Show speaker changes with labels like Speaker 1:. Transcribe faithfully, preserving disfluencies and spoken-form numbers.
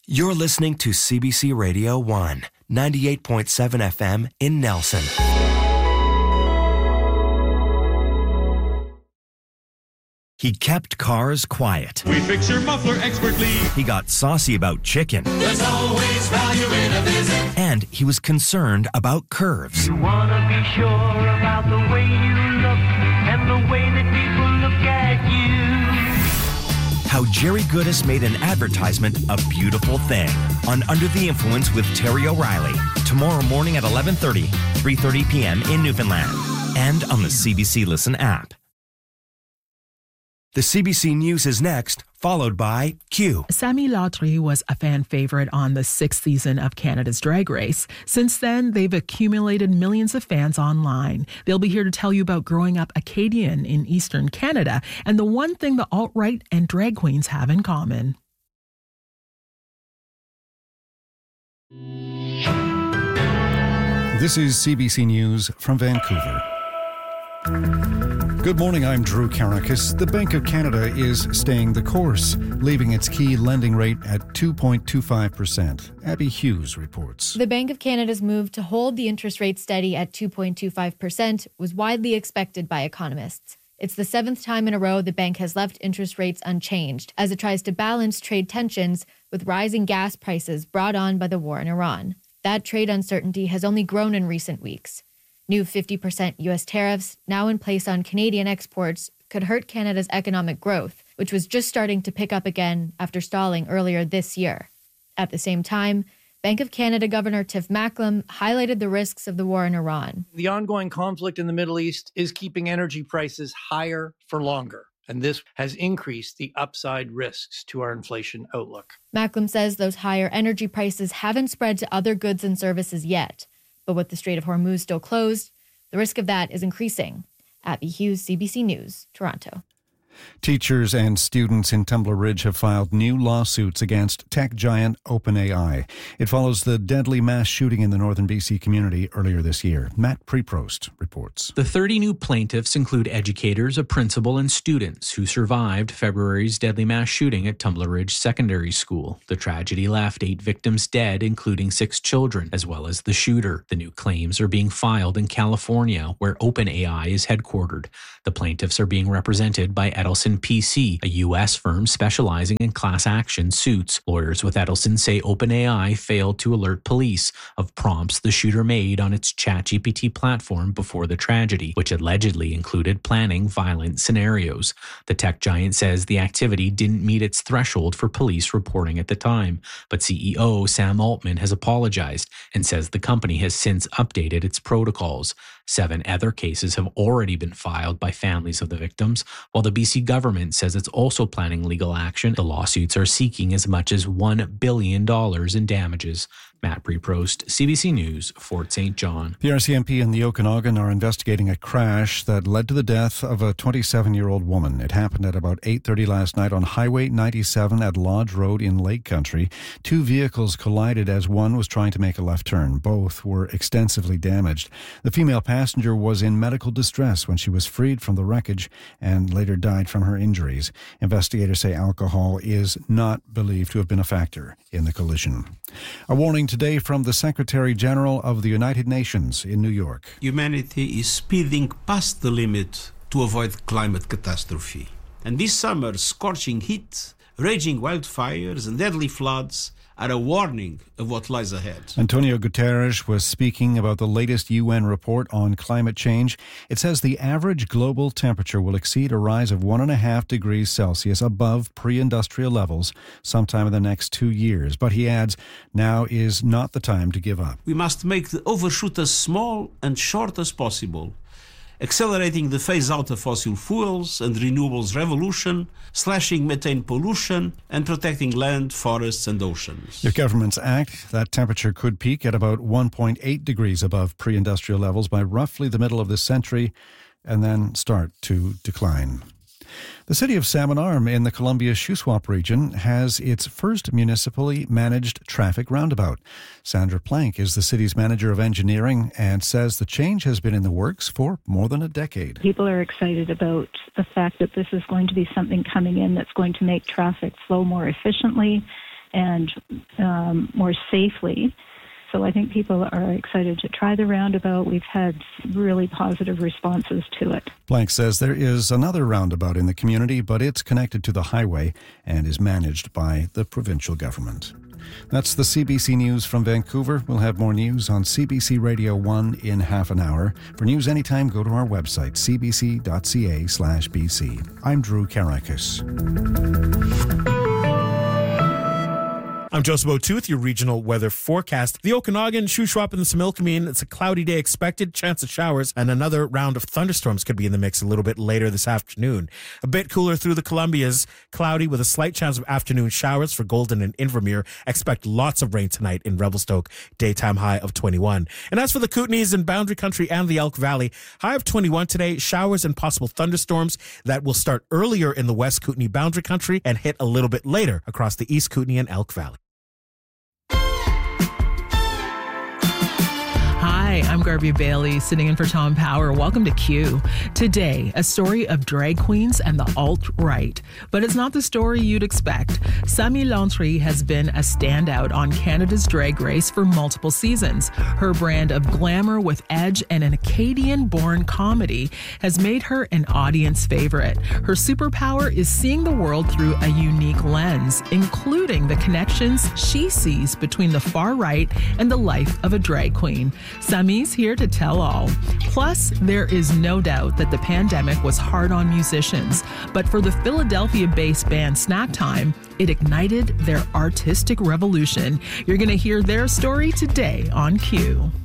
Speaker 1: You're listening to C B C Radio one, ninety-eight point seven F M in Nelson. He kept cars quiet.
Speaker 2: We fix your muffler expertly.
Speaker 1: He got saucy about chicken.
Speaker 2: There's always value in a visit.
Speaker 1: And he was concerned about curves.
Speaker 3: You want to be sure about the way you look and the way that people look at you.
Speaker 1: How Jerry Goodis made an advertisement a beautiful thing on Under the Influence with Terry O'Reilly. Tomorrow morning at eleven thirty, three thirty p.m. in Newfoundland. And on the C B C Listen app. The C B C News is next, followed by Q.
Speaker 4: Sami Lautry was a fan favorite on the sixth season of Canada's Drag Race. Since then, they've accumulated millions of fans online. They'll be here to tell you about growing up Acadian in Eastern Canada and the one thing the alt-right and drag queens have in common.
Speaker 5: This is C B C News from Vancouver. Good morning, I'm Drew Karakis. The Bank of Canada is staying the course, leaving its key lending rate at two point two five percent. Abby Hughes reports.
Speaker 6: The Bank of Canada's move to hold the interest rate steady at two point two five percent was widely expected by economists. It's the seventh time in a row the bank has left interest rates unchanged as it tries to balance trade tensions with rising gas prices brought on by the war in Iran. That trade uncertainty has only grown in recent weeks. New fifty percent U S tariffs, now in place on Canadian exports, could hurt Canada's economic growth, which was just starting to pick up again after stalling earlier this year. At the same time, Bank of Canada Governor Tiff Macklem highlighted the risks of the war in Iran.
Speaker 7: The ongoing conflict in the Middle East is keeping energy prices higher for longer, and this has increased the upside risks to our inflation outlook.
Speaker 6: Macklem says those higher energy prices haven't spread to other goods and services yet. But with the Strait of Hormuz still closed, the risk of that is increasing. Abby Hughes, C B C News, Toronto.
Speaker 5: Teachers and students in Tumbler Ridge have filed new lawsuits against tech giant OpenAI. It follows the deadly mass shooting in the northern B C community earlier this year. Matt Preprost reports.
Speaker 8: The thirty new plaintiffs include educators, a principal, and students who survived February's deadly mass shooting at Tumbler Ridge Secondary School. The tragedy left eight victims dead, including six children, as well as the shooter. The new claims are being filed in California, where OpenAI is headquartered. The plaintiffs are being represented by Edelson P C, a U S firm specializing in class action suits. Lawyers with Edelson say OpenAI failed to alert police of prompts the shooter made on its ChatGPT platform before the tragedy, which allegedly included planning violent scenarios. The tech giant says the activity didn't meet its threshold for police reporting at the time, but C E O Sam Altman has apologized and says the company has since updated its protocols. Seven other cases have already been filed by families of the victims, while the B C government says it's also planning legal action. The lawsuits are seeking as much as one billion dollars in damages. Matt Preprost, C B C News, Fort Saint John.
Speaker 5: The R C M P and the Okanagan are investigating a crash that led to the death of a twenty-seven-year-old woman. It happened at about eight thirty last night on Highway ninety-seven at Lodge Road in Lake Country. Two vehicles collided as one was trying to make a left turn. Both were extensively damaged. The female passenger was in medical distress when she was freed from the wreckage and later died from her injuries. Investigators say alcohol is not believed to have been a factor in the collision. A warning today from the Secretary General of the United Nations in New York.
Speaker 9: Humanity is speeding past the limit to avoid climate catastrophe. And this summer's scorching heat, raging wildfires and deadly floods are a warning of what lies ahead.
Speaker 5: Antonio Guterres was speaking about the latest U N report on climate change. It says the average global temperature will exceed a rise of one and a half degrees Celsius above pre-industrial levels sometime in the next two years. But he adds, now is not the time to give up.
Speaker 9: We must make the overshoot as small and short as possible, accelerating the phase-out of fossil fuels and renewables revolution, slashing methane pollution, and protecting land, forests, and oceans.
Speaker 5: If governments act, that temperature could peak at about one point eight degrees above pre-industrial levels by roughly the middle of this century, and then start to decline. The city of Salmon Arm in the Columbia Shuswap region has its first municipally managed traffic roundabout. Sandra Plank is the city's manager of engineering and says the change has been in the works for more than a decade.
Speaker 10: People are excited about the fact that this is going to be something coming in that's going to make traffic flow more efficiently and um, more safely. So I think people are excited to try the roundabout. We've had really positive responses to it.
Speaker 5: Blank says there is another roundabout in the community, but it's connected to the highway and is managed by the provincial government. That's the C B C News from Vancouver. We'll have more news on C B C Radio one in half an hour. For news anytime, go to our website, c b c dot c a slash b c. I'm Drew Karakis.
Speaker 11: I'm Joseph O'Toole with your regional weather forecast. The Okanagan, Shuswap, and the Similkameen, it's a cloudy day expected, chance of showers, and another round of thunderstorms could be in the mix a little bit later this afternoon. A bit cooler through the Columbias, cloudy with a slight chance of afternoon showers for Golden and Invermere. Expect lots of rain tonight in Revelstoke, daytime high of twenty-one. And as for the Kootenays and Boundary Country and the Elk Valley, high of twenty-one today, showers and possible thunderstorms that will start earlier in the West Kootenay Boundary Country and hit a little bit later across the East Kootenay and Elk Valley.
Speaker 4: Hi, I'm Garvey Bailey, sitting in for Tom Power. Welcome to Q. Today, a story of drag queens and the alt-right. But it's not the story you'd expect. Sami Lantry has been a standout on Canada's Drag Race for multiple seasons. Her brand of glamour with edge and an Acadian-born comedy has made her an audience favorite. Her superpower is seeing the world through a unique lens, including the connections she sees between the far right and the life of a drag queen. Sami's here to tell all. Plus, there is no doubt that the pandemic was hard on musicians, but for the Philadelphia-based band Snack Time, it ignited their artistic revolution. You're going to hear their story today on Q.